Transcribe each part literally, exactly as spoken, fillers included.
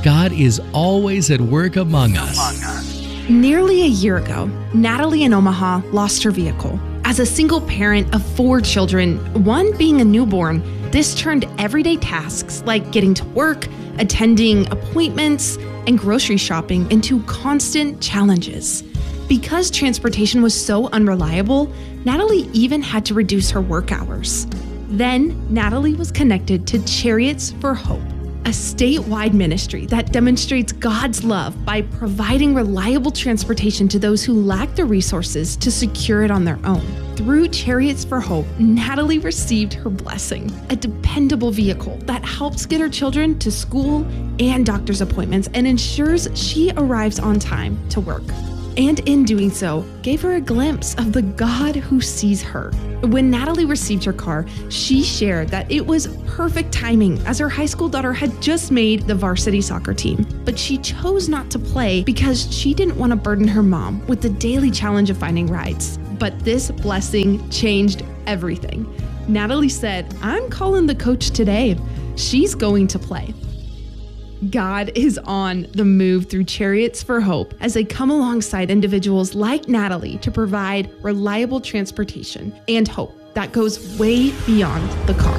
God is always at work among us. Nearly a year ago, Natalie in Omaha lost her vehicle. As a single parent of four children, one being a newborn, this turned everyday tasks like getting to work, attending appointments, and grocery shopping into constant challenges. Because transportation was so unreliable, Natalie even had to reduce her work hours. Then, Natalie was connected to Chariots for Hope, a statewide ministry that demonstrates God's love by providing reliable transportation to those who lack the resources to secure it on their own. Through Chariots for Hope, Natalie received her blessing, a dependable vehicle that helps get her children to school and doctor's appointments and ensures she arrives on time to work. And in doing so, gave her a glimpse of the God who sees her. When Natalie received her car, she shared that it was perfect timing as her high school daughter had just made the varsity soccer team. But she chose not to play because she didn't want to burden her mom with the daily challenge of finding rides. But this blessing changed everything. Natalie said, "I'm calling the coach today. She's going to play." God is on the move through Chariots for Hope as they come alongside individuals like Natalie to provide reliable transportation and hope that goes way beyond the car.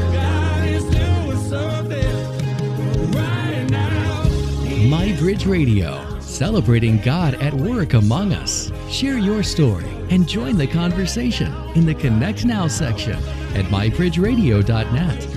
My Bridge Radio, celebrating God at work among us. Share your story and join the conversation in the Connect Now section at my bridge radio dot net.